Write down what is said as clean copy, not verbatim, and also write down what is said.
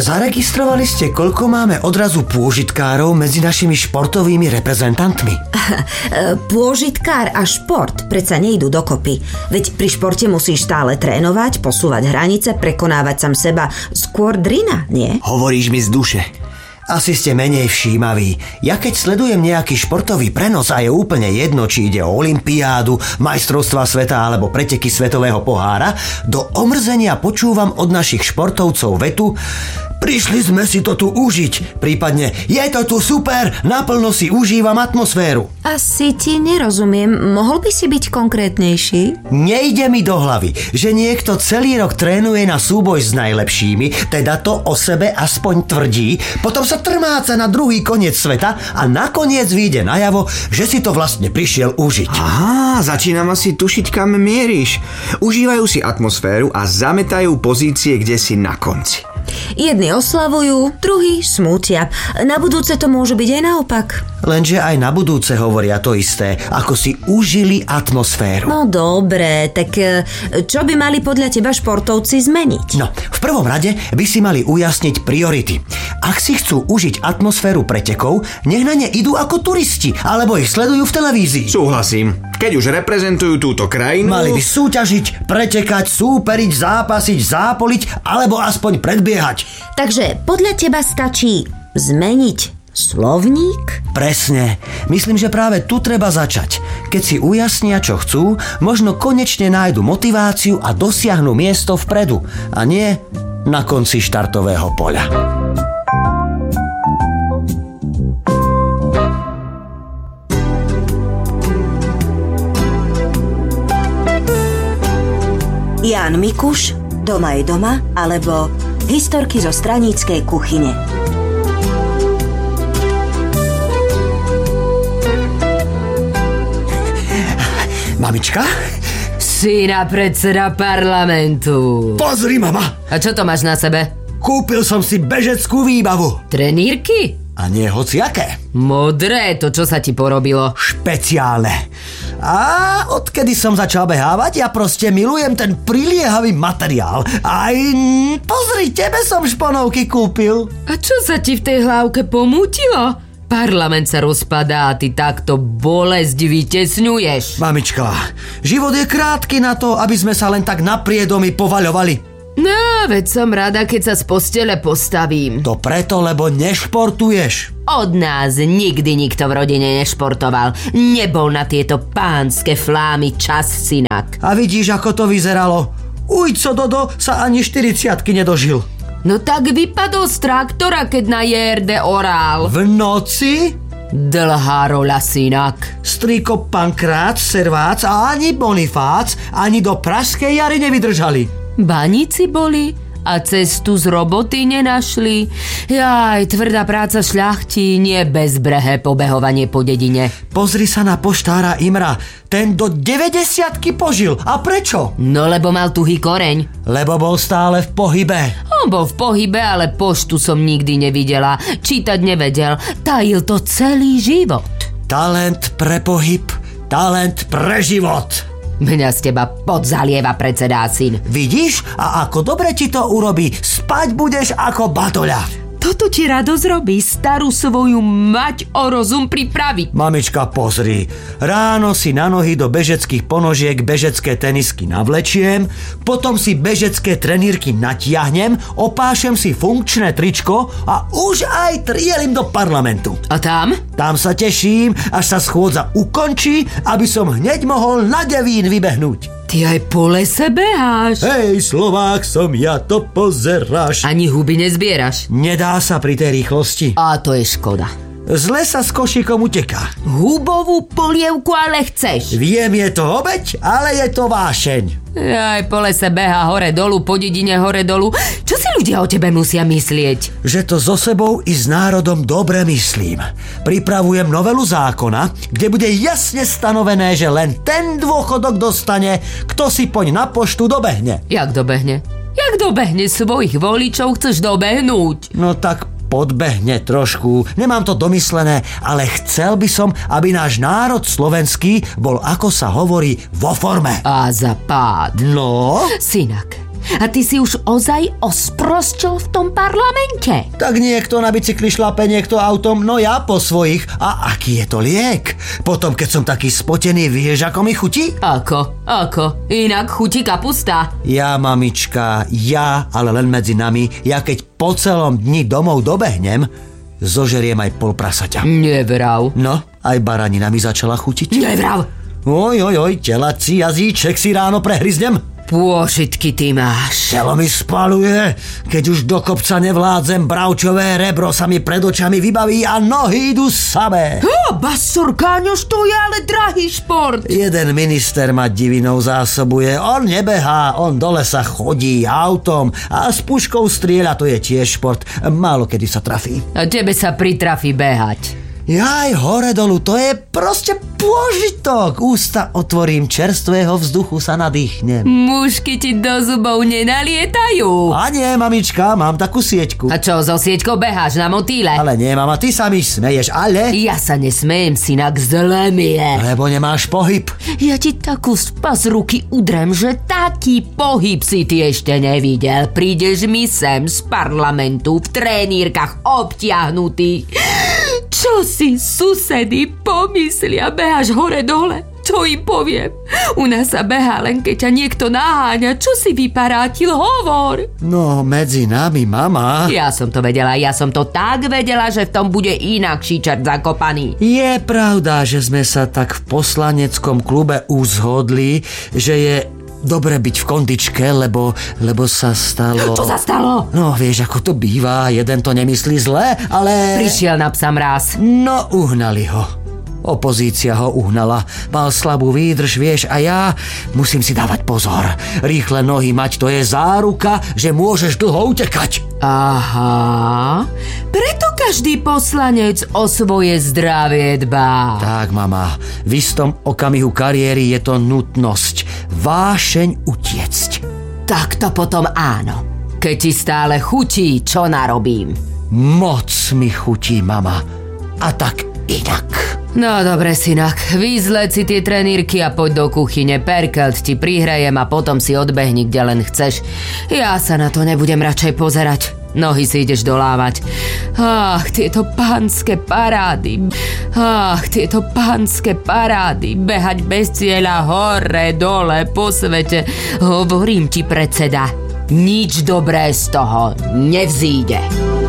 Zaregistrovali ste, koľko máme odrazu pôžitkárov medzi našimi športovými reprezentantmi? Pôžitkár a šport predsa nejdú dokopy. Veď pri športe musíš stále trénovať, posúvať hranice, prekonávať sám seba. Skôr drina, nie? Hovoríš mi z duše. Asi ste menej všímaví. Ja keď sledujem nejaký športový prenos a je úplne jedno, či ide o olympiádu, majstrovstva sveta alebo preteky svetového pohára, do omrzenia počúvam od našich športovcov vetu: prišli sme si to tu užiť, prípadne je to tu super, naplno si užívam atmosféru. Asi ti nerozumiem, mohol by si byť konkrétnejší? Nejde mi do hlavy, že niekto celý rok trénuje na súboj s najlepšími, teda to o sebe aspoň tvrdí, potom sa trmáca na druhý koniec sveta a nakoniec vyjde najavo, že si to vlastne prišiel užiť. Aha, začínam asi tušiť, kam mieríš. Užívajú si atmosféru a zametajú pozície kde si na konci. Jedni oslavujú, druhí smútia. Na budúce to môže byť aj naopak. Lenže aj na budúce hovoria to isté, ako si užili atmosféru. No dobre, tak čo by mali podľa teba športovci zmeniť? No, v prvom rade by si mali ujasniť priority. Ak si chcú užiť atmosféru pretekov, nech na ne idú ako turisti, alebo ich sledujú v televízii. Súhlasím. Keď už reprezentujú túto krajinu... Mali by súťažiť, pretekať, súperiť, zápasiť, zápoliť, alebo aspoň predbiehať. Takže podľa teba stačí zmeniť slovník? Presne. Myslím, že práve tu treba začať. Keď si ujasnia, čo chcú, možno konečne nájdu motiváciu a dosiahnu miesto vpredu, a nie na konci štartového poľa. Ján Mikuš, Doma je doma, alebo Historky zo straníckej kuchyne. Mamička? Syna predseda parlamentu. Pozri, mama! A čo to máš na sebe? Kúpil som si bežeckú výbavu. Trenírky? A nie hociaké. Modré, to čo sa ti porobilo? Špeciálne. A odkedy som začal behávať, ja proste milujem ten priliehavý materiál. Aj pozri, tebe som šponovky kúpil. A čo sa ti v tej hlavke pomútilo? Parlament sa rozpadá a ty takto bolesť vytesňuješ. Mamička, život je krátky na to, aby sme sa len tak na priedomy povaľovali. No, veď som rada, keď sa z postele postavím. To preto, lebo nešportuješ. Od nás nikdy nikto v rodine nešportoval. Nebol na tieto pánske flámy čas, synak. A vidíš, ako to vyzeralo. Ujco Dodo sa ani 40-ky nedožil. No tak vypadol z traktora, keď na JRD orál. V noci? Dlhá rola, synak. Strýko Pankrác, Servác a ani Bonifác ani do Pražskej jary nevydržali. Baníci boli a cestu z roboty nenašli. Jaj, tvrdá práca šľachtí, nie bezbrehé pobehovanie po dedine. Pozri sa na poštára Imra. Ten do 90-ky požil. A prečo? No lebo mal tuhý koreň. Lebo bol stále v pohybe. On bol v pohybe, ale poštu som nikdy nevidela. Čítať nevedel. Tajil to celý život. Talent pre pohyb, talent pre život. Mňa z teba podzalieva, predsedá syn. Vidíš? A ako dobre ti to urobí. Spať budeš ako batoľa. Toto ti radosť robí, starú svoju mať o rozum pripraviť. Mamička, pozri. Ráno si na nohy do bežeckých ponožiek bežecké tenisky navlečiem, potom si bežecké trenírky natiahnem, opášem si funkčné tričko a už aj trielim do parlamentu. A tam? Tam sa teším, až sa schôdza ukončí, aby som hneď mohol na Devín vybehnúť. Ty aj po lese beháš. Hej, Slovák som ja, to pozeráš. Ani huby nezbieraš. Nedá sa pri tej rýchlosti. A to je škoda. Z lesa s košíkom uteká. Hubovú polievku ale chceš. Viem, je to obeť, ale je to vášeň. Aj po lese beha hore dolu, po dedine hore dolu. Čo si ľudia o tebe musia myslieť? Že to so sebou i s národom dobre myslím. Pripravujem novelu zákona, kde bude jasne stanovené, že len ten dôchodok dostane, kto si poň na poštu dobehne. Jak dobehne? Jak dobehne svojich voličov chceš dobehnúť? No tak podbehne trošku, nemám to domyslené, ale chcel by som, aby náš národ slovenský bol, ako sa hovorí, vo forme. A za pád. No? Synak, A ty si už ozaj osprostil v tom parlamente? Tak niekto na bicykli šlape, niekto autom, no ja po svojich. A aký je to liek? Potom, keď som taký spotený, vieš, ako mi chutí? Ako? Inak chutí kapusta. Ja, mamička, ale len medzi nami, ja keď po celom dni domov dobehnem, zožeriem aj pol prasaťa. Nevrav. No, aj baranina mi začala chutiť. Nevrav. Telací jazyček si ráno prehryznem. Pôžitky ty máš. Telo mi spaluje, keď už do kopca nevládzem, bravčové rebro sa mi pred očami vybaví a nohy idú samé. Basurkáňož, to je ale drahý šport. Jeden minister ma divinou zásobuje, on nebehá, on do lesa chodí autom a s puškou strieľa, to je tiež šport, málo kedy sa trafí. A tebe sa pritrafí behať. Jaj, hore dolu, to je proste pôžitok. Ústa otvorím, čerstvého vzduchu sa nadýchnem. Mušky ti do zubov nenalietajú. A nie, mamička, mám takú sieťku. A čo, so sieťkou beháš na motýle? Ale nie, mama, ty sa mi smeješ, ale... Ja sa nesmejem, synak, zle mi je. Lebo nemáš pohyb. Ja ti takú spas ruky udrem, že taký pohyb si ty ešte nevidel. Prídeš mi sem z parlamentu v trénírkach obtiahnutý. Čo si susedy pomyslia? Beháš hore-dole? Čo im poviem? U nás sa behá len keď ťa niekto naháňa. Čo si vyparátil? Hovor! No, medzi nami, mama. Ja som to vedela, tak vedela, že v tom bude inakší čert zakopaný. Je pravda, že sme sa tak v poslaneckom klube uzhodli, že je dobre byť v kondičke, lebo sa stalo... Čo sa stalo? No, vieš, ako to býva, jeden to nemyslí zle, ale... Prišiel na psa mráz. No, uhnali ho. Opozícia ho uhnala. Mal slabú výdrž, vieš, a ja musím si dávať pozor. Rýchle nohy mať, to je záruka, že môžeš dlho utekať. Aha, preto každý poslanec o svoje zdravie dbá. Tak, mama, v istom okamihu kariéry je to nutnosť, vášeň utiecť. Tak to potom áno. Keď ti stále chutí, čo narobím? Moc mi chutí, mama. A tak inak. No dobre, synak, vyzleď si tie trenírky a poď do kuchyne, perkelt ti prihrejem a potom si odbehni, kde len chceš. Ja sa na to nebudem radšej pozerať. Nohy si ideš dolávať. Tieto pánske parády. Behať bez cieľa hore, dole, po svete. Hovorím ti, predseda, nič dobré z toho nevzíde.